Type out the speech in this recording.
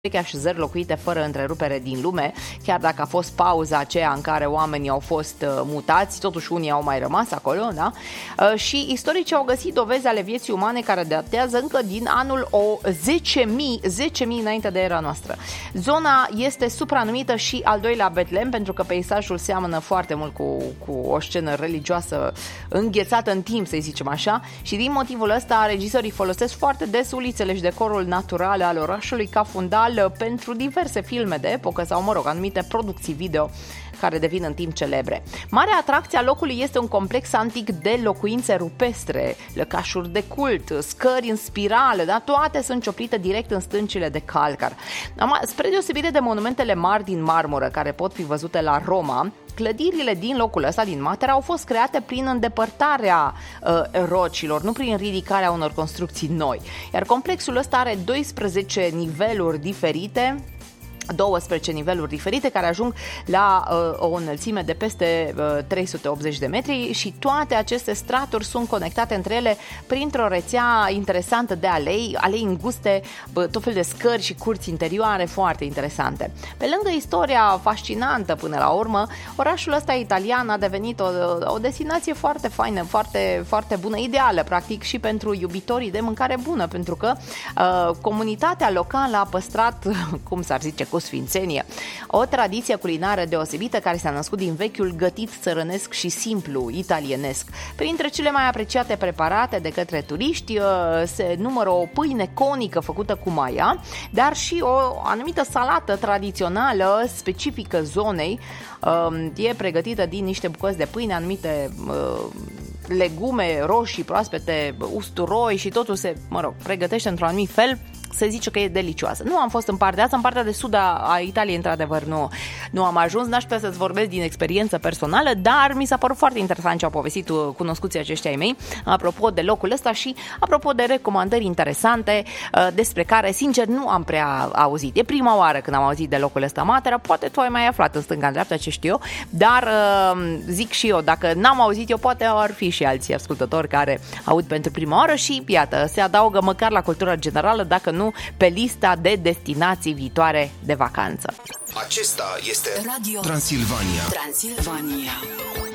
așezări locuite fără întrerupere din lume, chiar dacă a fost pauza aceea în care oamenii au fost mutați, totuși unii au mai rămas acolo, da? Și istoricii au găsit dovezi ale vieții umane care datează încă din anul 10.000 înainte de era noastră. Zona este supranumită și al doilea Betlehem, pentru că peisajul seamănă foarte mult cu o scenă religioasă înghețată în timp, să zicem așa, și din motivul ăsta regizorii folosesc foarte des ulițele și decorul natural al orașului ca fundal pentru diverse filme de epocă sau, anumite producții video care devin în timp celebre. Marea atracție a locului este un complex antic de locuințe rupestre, lăcașuri de cult, scări în spirală, da? Toate sunt cioplite direct în stâncile de calcar. Spre deosebire de monumentele mari din marmură care pot fi văzute la Roma, clădirile din locul ăsta, din Matera, au fost create prin îndepărtarea rocilor, nu prin ridicarea unor construcții noi. Iar complexul ăsta are 12 niveluri diferite, care ajung la o înălțime de peste 380 de metri și toate aceste straturi sunt conectate între ele printr-o rețea interesantă de alei înguste, tot fel de scări și curți interioare foarte interesante. Pe lângă istoria fascinantă până la urmă, orașul ăsta italian a devenit o destinație foarte faină, foarte, foarte bună, ideală practic și pentru iubitorii de mâncare bună, pentru că comunitatea locală a păstrat, cum s-ar zice, cu sfințenie, o tradiție culinară deosebită care s-a născut din vechiul gătit țărănesc și simplu italienesc. Printre cele mai apreciate preparate de către turiști se numără o pâine conică făcută cu maia, dar și o anumită salată tradițională specifică zonei. E pregătită din niște bucăți de pâine, anumite legume roșii, proaspete, usturoi și totul se, pregătește într-un anumit fel. Se zice că e delicioasă. Nu am fost în partea asta, în partea de sud a Italiei, într-adevăr, nu am ajuns, n-aș putea să-ți vorbesc din experiență personală, dar mi s-a părut foarte interesant ce au povestit cunoscuții aceștia ai mei, apropo de locul ăsta și apropo de recomandări interesante despre care, sincer, nu am prea auzit. E prima oară când am auzit de locul ăsta Matera, poate tu ai mai aflat în stânga, în dreapta, ce știu eu, dar zic și eu, dacă n-am auzit eu, poate ar fi și alții ascultători care aud pentru prima oară și, iată, se adaugă măcar la cultura generală, dacă nu pe lista de destinații viitoare de vacanță. Acesta este Radio Transilvania.